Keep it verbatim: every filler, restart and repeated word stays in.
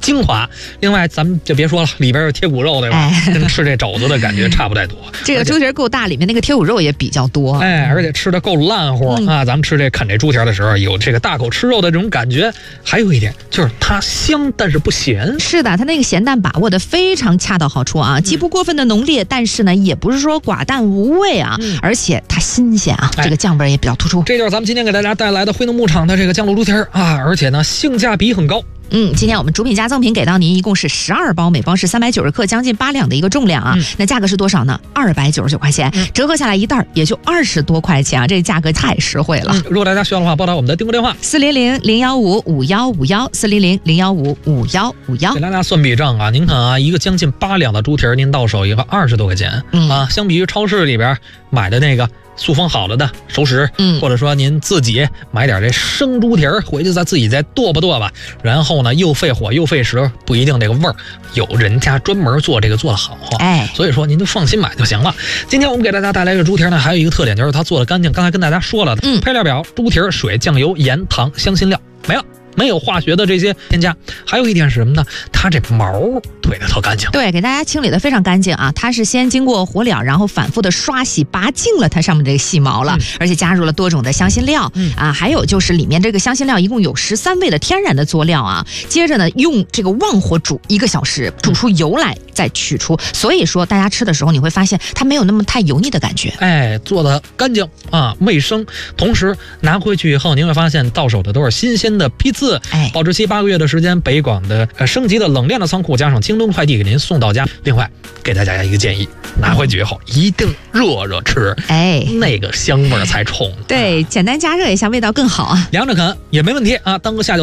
精华。另外咱们就别说了，里边有贴骨肉对吧、哎、跟吃这肘子的感觉差不太多。 这个猪蹄够大，里面那个贴骨肉也比较多， 哎，而且吃的够烂乎、嗯、啊！咱们吃这啃这猪蹄的时候有这个大口吃肉的这种感觉。还有一点就是它香但是不咸。 是的，它那个咸淡把握的非常恰到好处啊，既不过分的浓烈，但是呢也不是说寡淡无味啊、嗯、而且它新鲜啊、哎、这个酱味也比较突出。 这就是咱们今天给大家带来的辉农牧场的这个酱卤猪蹄啊，而且呢性价比很高。 嗯，今天我们主品加赠品给到您一共是十二包，每包是三百九十克，将近八两的一个重量啊。嗯、那价格是多少呢？二百九十九块钱、嗯，折合下来一袋也就二十多块钱啊，这价格太实惠了。 嗯、如果大家需要的话，拨打我们的订购电话四零零零幺五五幺五幺四零零零幺五五幺五幺。 给大家算笔账啊，您看啊，一个将近八两的猪蹄您到手一个二十多块钱、嗯、啊，相比于超市里边买的那个塑封好了的熟食，嗯，或者说您自己买点这生猪蹄儿回去再自己再剁吧剁吧，然后呢又费火又费时，不一定这个味儿有人家专门做这个做得好，哎，所以说您就放心买就行了。今天我们给大家带来这猪蹄呢，还有一个特点就是它做的干净，刚才跟大家说了的，嗯，配料表：猪蹄、水、酱油、盐、糖、香辛料，没了。没有化学的这些添加。还有一点是什么呢？它这毛推的特干净， 对，给大家清理的非常干净啊。它是先经过火燎，然后反复的刷洗拔净了它上面这个细毛了、嗯、而且加入了多种的香辛料、嗯、啊，还有就是里面这个香辛料一共有十三味的天然的佐料啊。接着呢用这个旺火煮一个小时，煮出油来再取出，所以说大家吃的时候你会发现它没有那么太油腻的感觉， 哎，做的干净啊，卫生，同时拿回去以后您会发现到手的都是新鲜的批次，哎，保质期八个月的时间，北广的呃升级的冷链的仓库加上京东快递给您送到家。另外给大家一个建议，拿回去以后一定热热吃，哎，那个香味才冲。 对，简单加热一下味道更好啊， 凉着啃也没问题啊，当个下酒